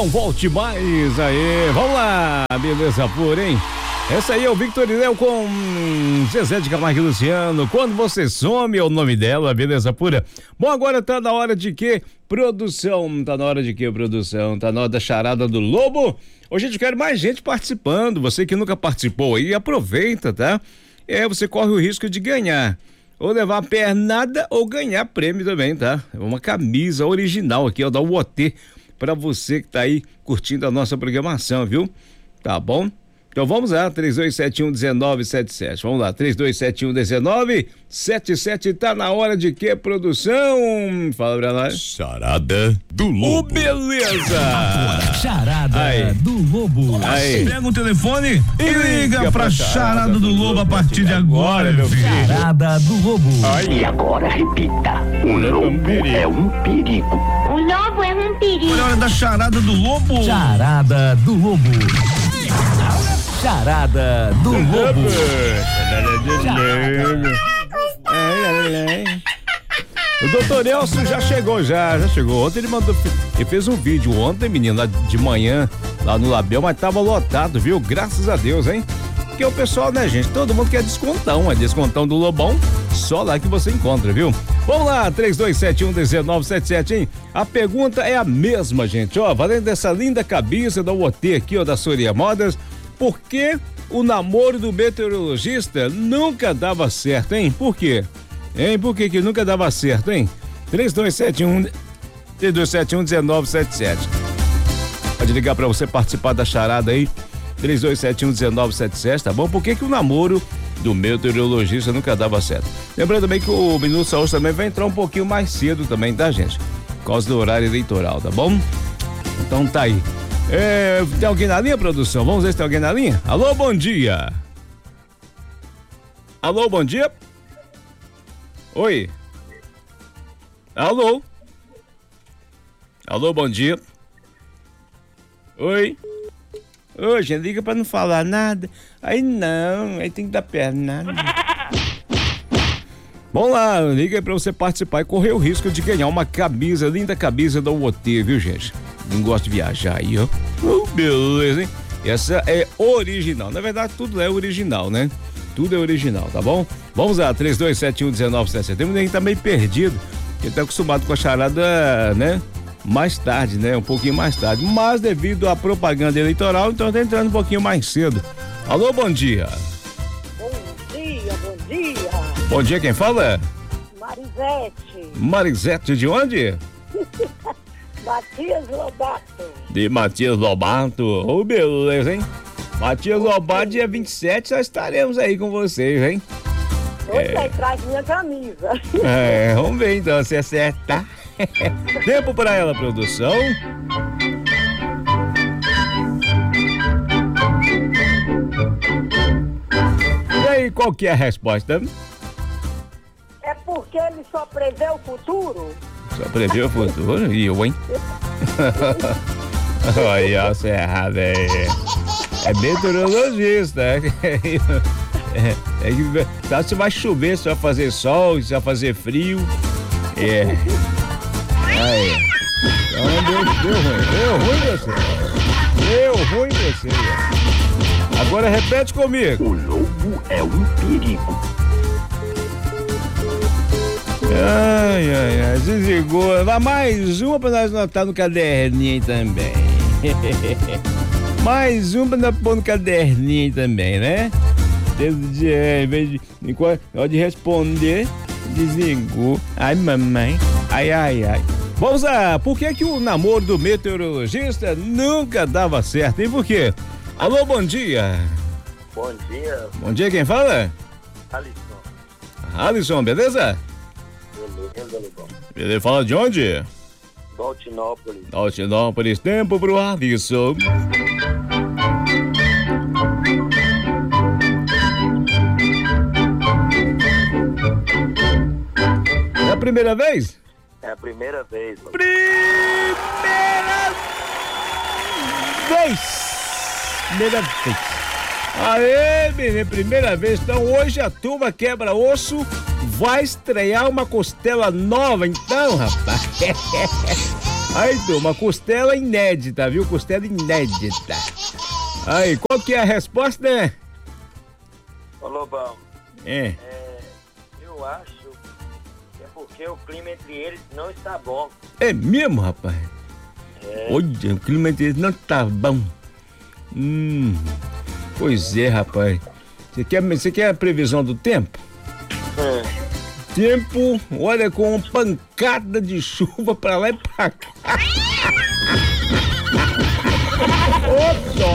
Não volte mais, aí, vamos lá, beleza pura, hein? Essa aí é o Victor e Léo com Zezé de Camargo e Luciano. Quando você some é o nome dela, beleza pura. Bom, agora tá na hora de quê? Produção. Tá na hora de quê, produção? Tá na hora da charada do Lobo. Hoje a gente quer mais gente participando. Você que nunca participou aí, aproveita, tá? Você corre o risco de ganhar. Ou levar a pernada ou ganhar prêmio também, tá? Uma camisa original aqui, ó, da UOT, pra você que tá aí curtindo a nossa programação, viu? Tá bom? Então vamos lá, 3271-1977. Vamos lá, 3271-1977. Tá na hora de quê, produção? Fala pra nós. Charada do Lobo. Beleza! Agora, charada aí do Lobo. Aí. Pega o telefone e liga pra charada do Lobo a partir de agora, meu filho. Charada do Lobo. E agora repita: o lobo é um perigo. O lobo é um perigo. Olha a hora da charada do Lobo. Charada do Lobo. Charada do Lobo. O doutor Nelson já chegou. Ontem ele fez um vídeo ontem, menino, lá de manhã, lá no Label, mas tava lotado, viu? Graças a Deus, hein? Porque o pessoal, né, gente? Todo mundo quer descontão, é descontão do Lobão, só lá que você encontra, viu? Vamos lá, 3271-1977, hein? A pergunta é a mesma, gente, ó, valendo dessa linda cabeça da UOT aqui, ó, da Soria Modas. Por que o namoro do meteorologista nunca dava certo, hein? Por quê? Hein? Por que nunca dava certo, hein? 3271-1977. Pode ligar pra você participar da charada aí, 3271-1977, tá bom? Por que o namoro do meteorologista nunca dava certo? Lembrando também que o Minuto Saúde também vai entrar um pouquinho mais cedo também, tá, gente? Por causa do horário eleitoral, tá bom? Então tá aí. Tem alguém na linha, produção? Vamos ver se tem alguém na linha. Alô, bom dia. Alô, bom dia. Oi. Alô. Alô, bom dia. Oi. Ô, gente, liga pra não falar nada. Aí não, aí tem que dar pernada. Vamos lá, liga aí pra você participar e correr o risco de ganhar uma camisa, linda camisa da UOT, viu, gente? Não gosta de viajar aí, ó. Beleza, hein? Essa é original. Na verdade, tudo é original, né? Tudo é original, tá bom? Vamos lá, 3271-1977. Tem muita gente tá meio perdido, porque tá acostumado com a charada, né? Mais tarde, né? Um pouquinho mais tarde. Mas devido à propaganda eleitoral, então tá entrando um pouquinho mais cedo. Alô, bom dia. Bom dia, bom dia. Bom dia, quem fala? Marisete. Marisete, de onde? Matias Lobato. De Matias Lobato. Ô, beleza, hein? Matias Lobato, dia 27, já estaremos aí com vocês, hein? Hoje aí traz minha camisa. Vamos ver então se acerta. Tempo para ela, produção. E aí, qual que é a resposta? É porque ele só prevê o futuro? Só prevê o futuro? E eu, hein? Olha, você é errado aí. É meteorologista. Sabe se vai chover, se vai fazer sol, se vai fazer frio. Aí. Então, deu ruim você. Agora repete comigo. O lobo é um perigo. Ai, desligou. Vai mais uma pra nós anotar no caderninho também. Mais uma pra nós pôr no caderninho também, né? Em vez de responder, desligou. Ai, mamãe. Ai. Vamos lá. Por que o namoro do meteorologista nunca dava certo, hein? Por quê? Alô, bom dia. Bom dia. Bom dia, quem fala? Alisson, beleza? Beleza, fala de onde? Altinópolis. Tempo pro Alisson. É a primeira vez? É a primeira vez. Primeira vez. Aê, menino, primeira vez. Então hoje a turma quebra osso vai estrear uma costela nova, então, rapaz. Aí, turma, costela inédita, viu? Costela inédita. Aí, qual que é a resposta, né? Ô, Lobão, É. eu acho que é porque o clima entre eles não está bom. É mesmo, rapaz? Olha, o clima entre eles não tá bom. Pois é, rapaz. Você quer a previsão do tempo? Tempo, olha, com pancada de chuva pra lá e pra cá. Opa!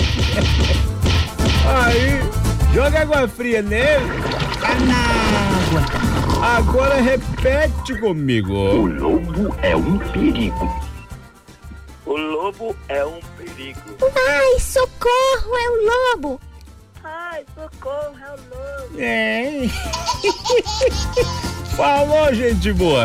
Aí, joga água fria nele. Tá na água. Agora repete comigo. O lobo é um perigo. O lobo é um perigo. Ai, socorro, é o lobo. Ai, socorro, é o lobo. É. Falou, gente boa.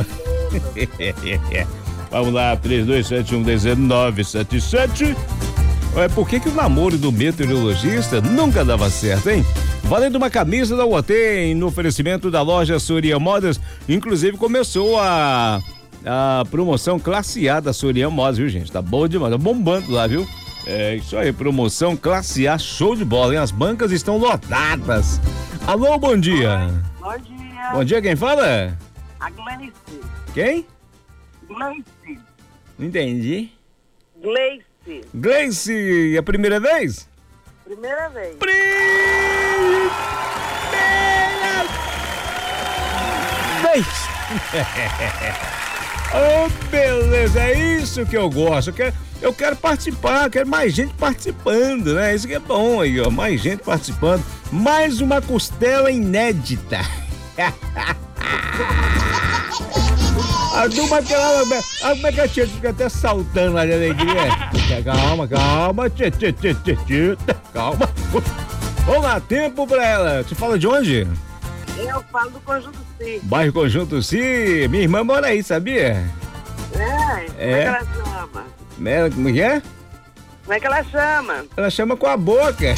Vamos lá, 32711977. Por que o namoro do meteorologista nunca dava certo, hein? Valendo uma camisa da UOT no oferecimento da loja Sorian Modas. Inclusive começou a promoção classe A da Sorian Modas, viu, gente? Tá bom demais, tá bombando lá, viu? É isso aí, promoção classe A, show de bola, hein? As bancas estão lotadas. Alô, bom dia. Bom dia. Bom dia, quem fala? A Gleice. Quem? Gleice. Não entendi. Gleice. Gleice, é a primeira vez? Primeira vez. Primeira vez. Oh, beleza, é isso que eu gosto. Eu quero participar, quero mais gente participando, né? Isso que é bom aí, ó. Mais gente participando. Mais uma costela inédita. A turma aquela. Como é que a tia fica até saltando lá de alegria? Calma, calma. Vamos lá, tempo pra ela. Você fala de onde? Eu falo do Conjunto C. Bairro Conjunto C. Minha irmã mora aí, sabia? Como é que ela chama? Como é que é? Como é que ela chama? Ela chama com a boca.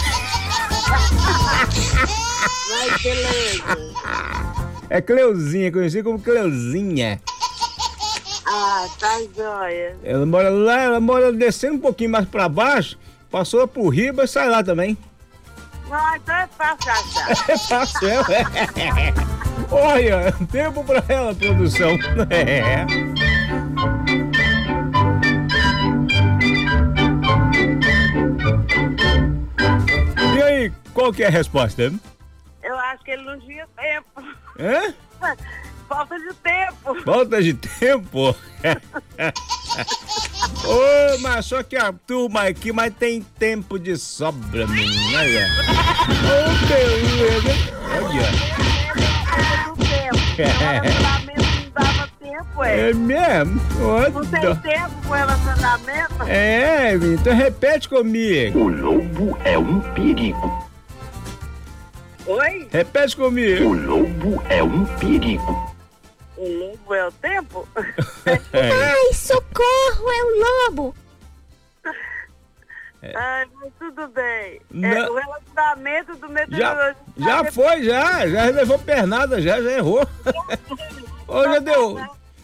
Ai, beleza. É Cleuzinha, conhecida como Cleuzinha. Ah, tá joia. Ela mora lá, ela mora descendo um pouquinho mais pra baixo, passou por Riba e sai lá também. Não, então é fácil achar. É fácil, é. Olha, tempo pra ela, produção. É. E aí, qual que é a resposta? Eu acho que ele não tinha tempo. Hã? Falta de tempo. Falta de tempo? Ô, mas só que a turma aqui, mas tem tempo de sobra, menina. Olha. Ô, beleza. Olha. Relacionamento não dava tempo, É mesmo? Olha. Não tem tempo com relacionamento? É, então repete comigo. O lobo é um perigo. Oi? Repete comigo. O lobo é um perigo. O lobo é o tempo? Ai, socorro, é o lobo. Ai, mas tudo bem. Não. O relacionamento do meteorologista... Já foi, já levou pernada, já errou. Ô, já deu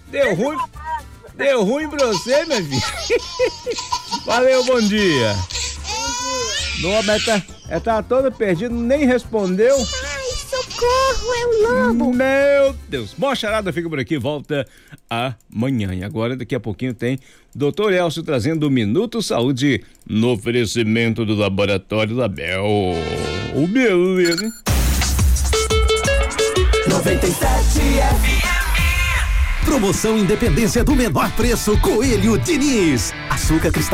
ruim pra você, minha filha. Valeu, bom dia. Não, ela tá toda perdida, nem respondeu. Ai, socorro, é o lobo. Meu Deus. Bom, a charada fica por aqui, volta amanhã. E agora, daqui a pouquinho, tem Dr. Elcio trazendo o Minuto Saúde no oferecimento do Laboratório Label. O beleza, hein? 97 FM. Promoção Independência do menor preço, Coelho Diniz. Açúcar cristal